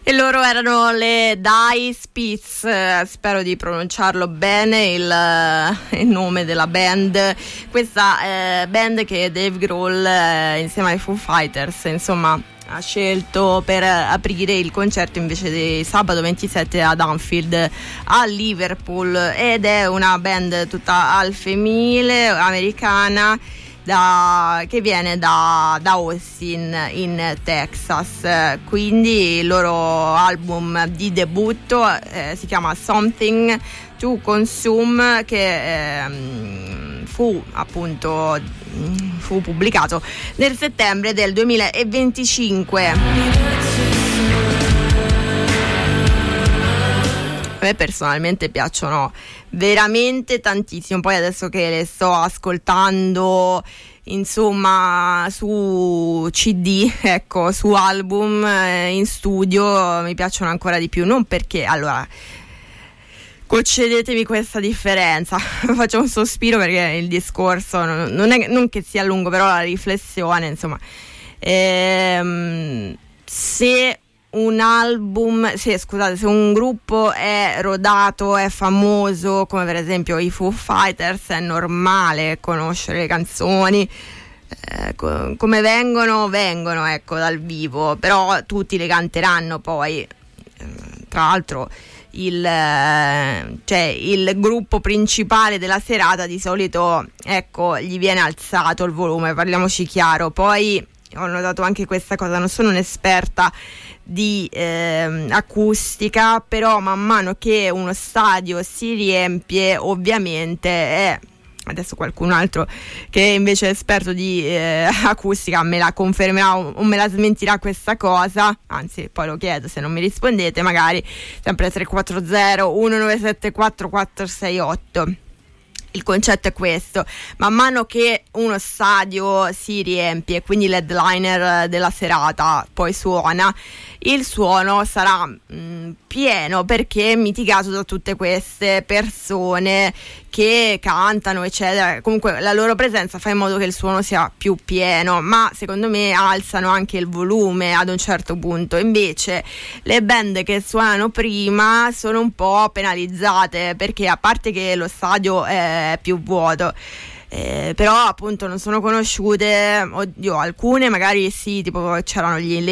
E loro erano le Dire Spitz, spero di pronunciarlo bene il nome della band. Questa band che Dave Grohl insieme ai Foo Fighters insomma ha scelto per aprire il concerto invece di sabato 27 ad Anfield a Liverpool, ed è una band tutta al femminile, americana, che viene da Austin in Texas. Quindi il loro album di debutto si chiama Something to Consume, che fu pubblicato nel settembre del 2025. A me personalmente piacciono veramente tantissimo, poi adesso che le sto ascoltando insomma su CD, ecco, su album, in studio mi piacciono ancora di più, non perché, allora, concedetemi questa differenza, faccio un sospiro perché il discorso non che sia lungo, però la riflessione, insomma, se un gruppo è rodato, è famoso, come per esempio i Foo Fighters, è normale conoscere le canzoni, come vengono ecco, dal vivo, però tutti le canteranno poi. Tra l'altro il gruppo principale della serata di solito, ecco, gli viene alzato il volume, parliamoci chiaro. Poi ho notato anche questa cosa, non sono un'esperta di acustica, però man mano che uno stadio si riempie, ovviamente adesso qualcun altro che invece è esperto di acustica me la confermerà o me la smentirà questa cosa, anzi poi lo chiedo se non mi rispondete, magari sempre 340 1974 468. Il concetto è questo: man mano che uno stadio si riempie, quindi l'headliner della serata poi suona, il suono sarà pieno, perché è mitigato da tutte queste persone che cantano eccetera. Comunque la loro presenza fa in modo che il suono sia più pieno, ma secondo me alzano anche il volume ad un certo punto. Invece le band che suonano prima sono un po' penalizzate, perché a parte che lo stadio è più vuoto, però appunto non sono conosciute, oddio, alcune magari sì, tipo c'erano gli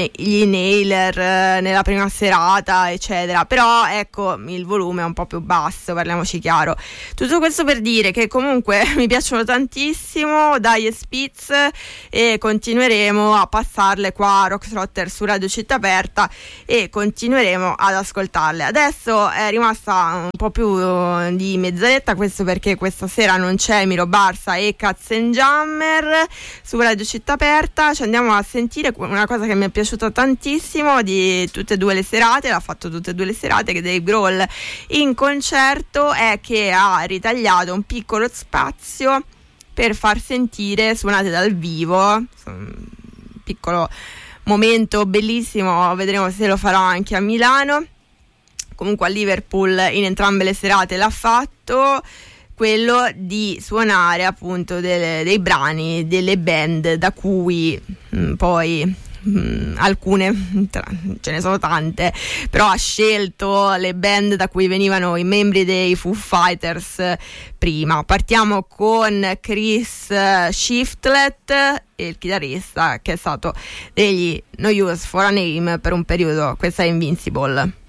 Inhaler nella prima serata eccetera, però ecco il volume è un po' più basso, parliamoci chiaro. Tutto questo per dire che comunque mi piacciono tantissimo Dire Spitz e continueremo a passarle qua a Rocktrotter su Radio Città Aperta e continueremo ad ascoltarle. Adesso è rimasta un po' più di mezz'oretta, questo perché questa sera non c'è Miro Barsa e Katzenjammer su Radio Città Aperta. Ci andiamo a sentire una cosa che mi è piaciuta tantissimo di tutte e due le serate, l'ha fatto tutte e due le serate, che Dave Grohl in concerto è che ha ritagliato un piccolo spazio per far sentire suonate dal vivo, un piccolo momento bellissimo, vedremo se lo farò anche a Milano. Comunque a Liverpool in entrambe le serate l'ha fatto, quello di suonare appunto dei brani delle band da cui poi alcune, ce ne sono tante, però ha scelto le band da cui venivano i membri dei Foo Fighters prima. Partiamo con Chris Shiflett, il chitarrista che è stato degli No Use for a Name per un periodo. Questa è Invincible.